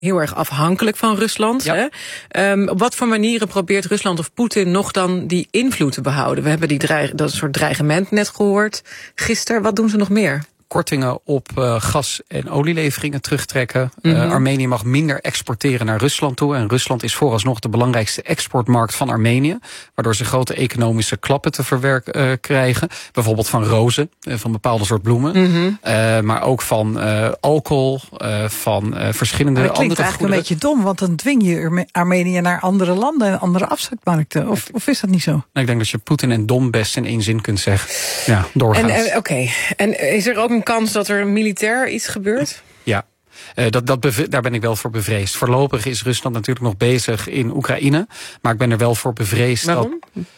heel erg afhankelijk van Rusland. Ja. Hè? Op wat voor manieren probeert Rusland of Poetin nog dan die invloed te behouden? We hebben dat soort dreigement net gehoord gisteren. Wat doen ze nog meer? Kortingen op gas- en olieleveringen terugtrekken. Armenië mag minder exporteren naar Rusland toe. En Rusland is vooralsnog de belangrijkste exportmarkt van Armenië. Waardoor ze grote economische klappen te verwerken krijgen. Bijvoorbeeld van rozen, van bepaalde soort bloemen. Maar ook van alcohol, van verschillende andere dat klinkt eigenlijk een beetje dom, want dan dwing je Armenië naar andere landen en andere afzetmarkten. Of is dat niet zo? Nou, ik denk dat je Poetin en dom best in één zin kunt zeggen. Ja, doorgaans. Oké. En is er ook een kans dat er militair iets gebeurt? Ja. Daar ben ik wel voor bevreesd. Voorlopig is Rusland natuurlijk nog bezig in Oekraïne. Maar ik ben er wel voor bevreesd. Waarom?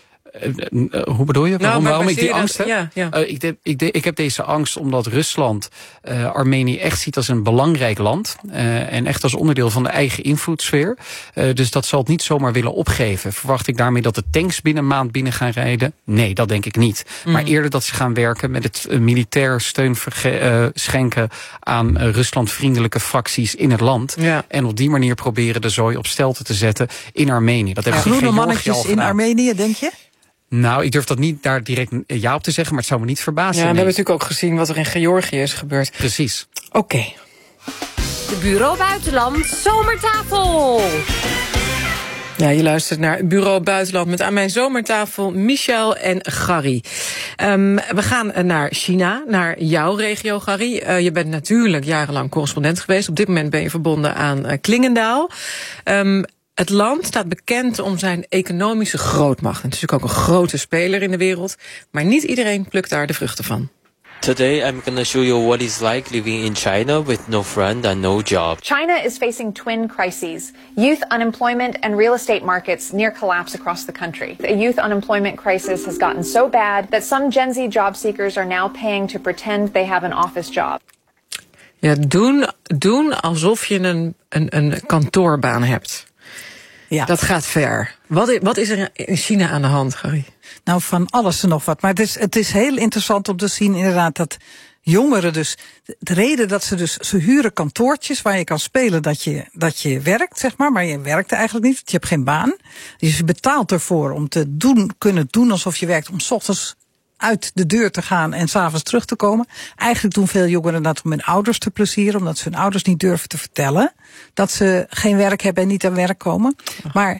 Hoe bedoel je? Waarom ik die angst heb? Ja. Ik heb deze angst omdat Rusland Armenië echt ziet als een belangrijk land. En echt als onderdeel van de eigen invloedssfeer. Dus dat zal het niet zomaar willen opgeven. Verwacht ik daarmee dat de tanks binnen een maand binnen gaan rijden? Nee, dat denk ik niet. Maar eerder dat ze gaan werken met het militair steun schenken aan Rusland-vriendelijke fracties in het land. Ja. En op die manier proberen de zooi op stelte te zetten in Armenië. Dat hebben ze in groene Georgië mannetjes al in gedaan. Armenië, denk je? Nou, ik durf dat niet daar direct ja op te zeggen, maar het zou me niet verbazen. Ja, we hebben natuurlijk ook gezien wat er in Georgië is gebeurd. Precies. Oké. De Bureau Buitenland Zomertafel. Ja, je luistert naar Bureau Buitenland met aan mijn zomertafel Michel en Gary. We gaan naar China, naar jouw regio, Gary. Je bent natuurlijk jarenlang correspondent geweest. Op dit moment ben je verbonden aan Klingendaal. Het land staat bekend om zijn economische grootmacht. Het is natuurlijk ook een grote speler in de wereld. Maar niet iedereen plukt daar de vruchten van. Today I'm going to show you what it's like living in China with no friend and no job. China is facing twin crises, youth unemployment and real estate markets near collapse across the country. The youth unemployment crisis has gotten so bad that some Gen Z job seekers are now paying to pretend they have an office job. Ja, doen alsof je een kantoorbaan hebt. Ja. Dat gaat ver. Wat is er in China aan de hand, Gary? Nou, van alles en nog wat. Maar het is heel interessant om te zien inderdaad dat jongeren dus, de reden dat ze huren kantoortjes waar je kan spelen dat je werkt, zeg maar je werkt eigenlijk niet, want je hebt geen baan. Dus je betaalt ervoor om te kunnen doen alsof je werkt, om 's ochtends uit de deur te gaan en 's avonds terug te komen. Eigenlijk doen veel jongeren dat om hun ouders te plezieren, omdat ze hun ouders niet durven te vertellen dat ze geen werk hebben en niet aan werk komen. Maar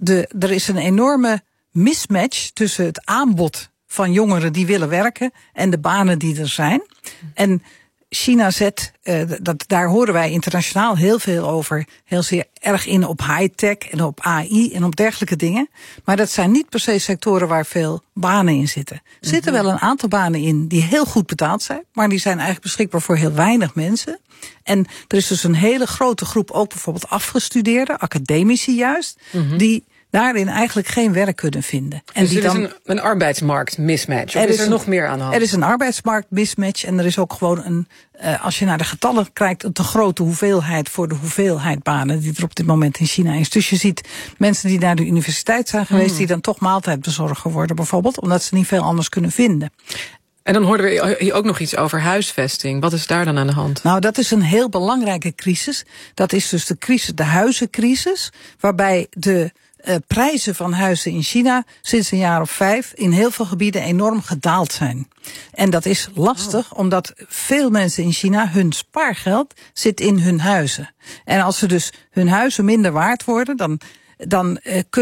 er is een enorme mismatch tussen het aanbod van jongeren die willen werken en de banen die er zijn. En China zet, daar horen wij internationaal heel veel over, heel zeer erg in op high-tech en op AI en op dergelijke dingen. Maar dat zijn niet per se sectoren waar veel banen in zitten. Er zitten wel een aantal banen in die heel goed betaald zijn, maar die zijn eigenlijk beschikbaar voor heel weinig mensen. En er is dus een hele grote groep, ook bijvoorbeeld afgestudeerden, academici juist, die daarin eigenlijk geen werk kunnen vinden. En dus die er is een arbeidsmarkt-mismatch? Of is er nog meer aan de hand? Er is een arbeidsmarkt-mismatch en er is ook gewoon als je naar de getallen kijkt, een te grote hoeveelheid voor de hoeveelheid banen die er op dit moment in China is. Dus je ziet mensen die naar de universiteit zijn geweest, die dan toch maaltijdbezorger worden bijvoorbeeld, omdat ze niet veel anders kunnen vinden. En dan hoorden we hier ook nog iets over huisvesting. Wat is daar dan aan de hand? Nou, dat is een heel belangrijke crisis. Dat is dus de huizencrisis, waarbij de prijzen van huizen in China sinds een jaar of 5 in heel veel gebieden enorm gedaald zijn. En dat is lastig, omdat veel mensen in China, hun spaargeld zit in hun huizen. En als ze dus hun huizen minder waard worden, dan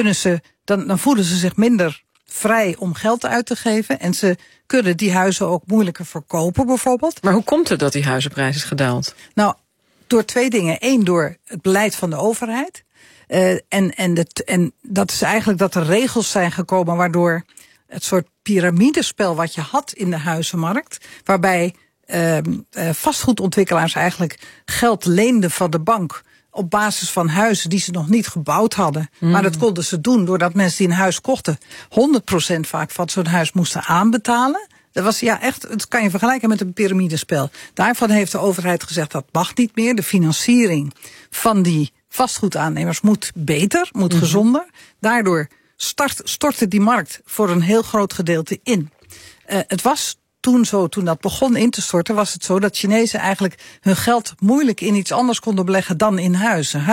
voelen ze zich minder vrij om geld uit te geven. En ze kunnen die huizen ook moeilijker verkopen bijvoorbeeld. Maar hoe komt het dat die huizenprijs is gedaald? Nou, door 2 dingen. 1, door het beleid van de overheid. En dat is eigenlijk dat er regels zijn gekomen waardoor het soort piramidespel wat je had in de huizenmarkt, waarbij vastgoedontwikkelaars eigenlijk geld leenden van de bank op basis van huizen die ze nog niet gebouwd hadden. Maar dat konden ze doen doordat mensen die een huis kochten 100% vaak van zo'n huis moesten aanbetalen. Dat was echt, het kan je vergelijken met een piramidespel. Daarvan heeft de overheid gezegd dat mag niet meer. De financiering van die vastgoedaannemers moet beter, moet gezonder. Daardoor stortte die markt voor een heel groot gedeelte in. Het was toen dat begon in te storten, was het zo dat Chinezen eigenlijk hun geld moeilijk in iets anders konden beleggen dan in huizen.